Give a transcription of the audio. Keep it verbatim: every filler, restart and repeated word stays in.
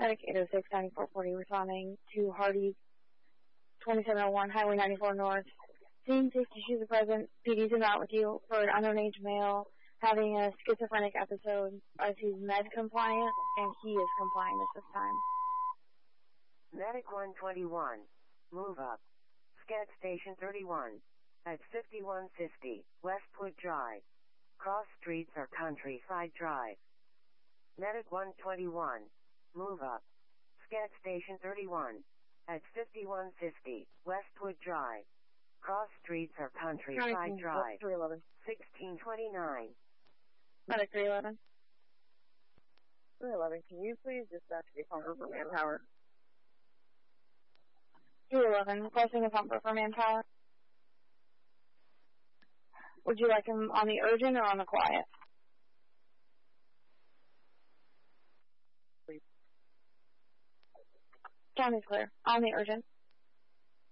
Medic eight oh six, ninety-four forty responding to Hardy, twenty-seven oh one, Highway ninety-four North. Seeing safety issues are present, P D's in route with you for an unknown age male having a schizophrenic episode as he's med compliant, and he is compliant at this time. Medic one twenty-one, move up. Scat Station thirty-one, at fifty-one fifty, Westwood Drive. Cross streets are Countryside Drive. Medic one twenty-one, move up. Scat Station thirty-one, at fifty-one fifty, Westwood Drive. Cross streets are Countryside Drive. three eleven. sixteen twenty-nine. Medic three eleven. three eleven, can you please dispatch a pumper for manpower? three eleven, requesting a pumper for manpower. Would you like him on the urgent or on the quiet? Please. County's clear. On the urgent.